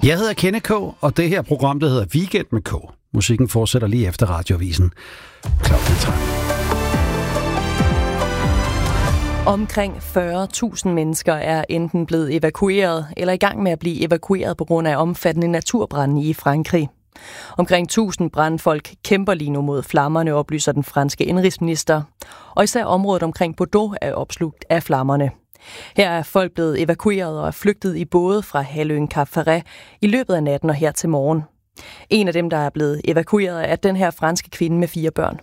Jeg hedder Kenneth K., og det her program, der hedder Weekend med K. Musikken fortsætter lige efter Radioavisen. Klokken 13. Omkring 40.000 mennesker er enten blevet evakueret eller i gang med at blive evakueret på grund af omfattende naturbrande i Frankrig. Omkring 1000 brandfolk kæmper lige nu mod flammerne, oplyser den franske indrigsminister. Og især området omkring Bordeaux er opslugt af flammerne. Her er folk blevet evakueret og er flygtet i både fra halvøen Cap Ferret i løbet af natten og her til morgen. En af dem, der er blevet evakueret, er den her franske kvinde med 4 børn.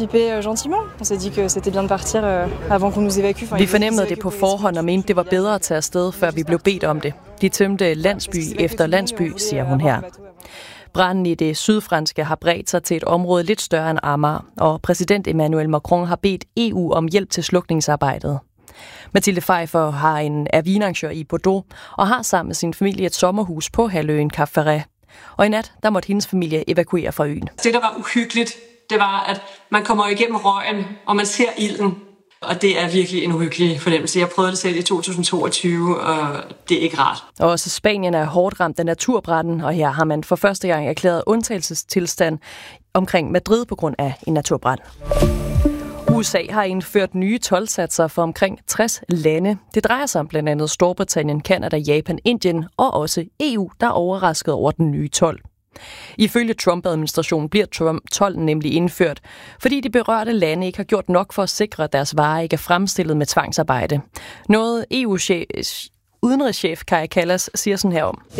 Vi fornemmede det på forhånd og mente, det var bedre at tage afsted, før vi blev bedt om det. De tømte landsby efter landsby, siger hun her. Branden i det sydfranske har bredt sig til et område lidt større end Amager, og præsident Emmanuel Macron har bedt EU om hjælp til slukningsarbejdet. Mathilde Pfeiffer er vinarrangør i Bordeaux og har sammen med sin familie et sommerhus på halvøen Cap Ferret. Og i nat, der måtte hendes familie evakuere fra øen. Det, der var uhyggeligt, det var, at man kommer igennem røgen, og man ser ilden. Og det er virkelig en uhyggelig fornemmelse. Jeg prøvede det selv i 2022, og det er ikke rart. Og også Spanien er hårdt ramt af naturbranden, og her har man for første gang erklæret undtagelsestilstand omkring Madrid på grund af en naturbrand. USA har indført nye toldsatser for omkring 60 lande. Det drejer sig om blandt andet Storbritannien, Canada, Japan, Indien og også EU, der er overrasket over den nye told. Ifølge Trump-administrationen bliver tolden nemlig indført, fordi de berørte lande ikke har gjort nok for at sikre, at deres varer ikke er fremstillet med tvangsarbejde. Noget udenrigschef Kaja Kallas siger sådan her om.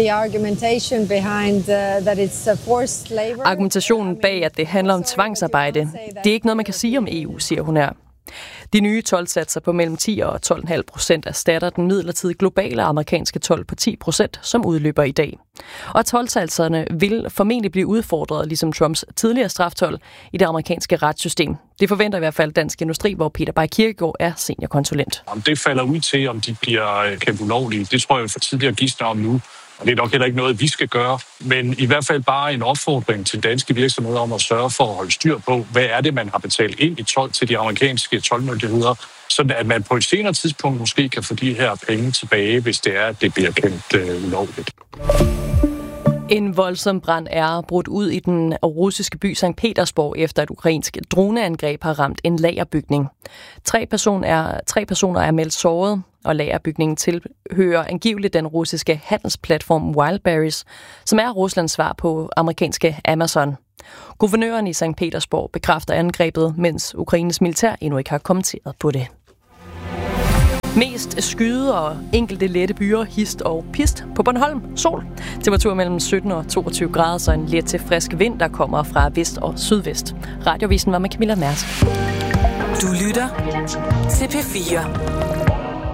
Argumentationen bag, at det handler om tvangsarbejde, det er ikke noget, man kan sige om EU, siger hun her. De nye toldsatser på mellem 10 og 12,5% erstatter den midlertidige globale amerikanske told på 10%, som udløber i dag. Og toldsatserne vil formentlig blive udfordret, ligesom Trumps tidligere straftold i det amerikanske retssystem. Det forventer i hvert fald Dansk Industri, hvor Peter Bay Kirkegaard er seniorkonsulent. Om det falder ud til, om de bliver kendt ulovlige, det tror jeg for tidligere gidsner om nu. Og det er nok heller ikke noget, vi skal gøre, men i hvert fald bare en opfordring til danske virksomheder om at sørge for at holde styr på, hvad er det, man har betalt ind i told til de amerikanske toldmyndigheder, så at man på et senere tidspunkt måske kan få de her penge tilbage, hvis det er, at det bliver kendt ulovligt. En voldsom brand er brudt ud i den russiske by St. Petersborg, efter et ukrainsk droneangreb har ramt en lagerbygning. 3 personer er meldt såret, og lagerbygningen tilhører angiveligt den russiske handelsplatform Wildberries, som er Ruslands svar på amerikanske Amazon. Guvernøren i St. Petersborg bekræfter angrebet, mens Ukraines militær endnu ikke har kommenteret på det. Mest skyde og enkelte lette byer, hist og pist på Bornholm. Sol. Temperatur mellem 17 og 22 grader, så en let til frisk vind, der kommer fra vest og sydvest. Radioavisen var med Camilla Mærsk. Du lytter til P4.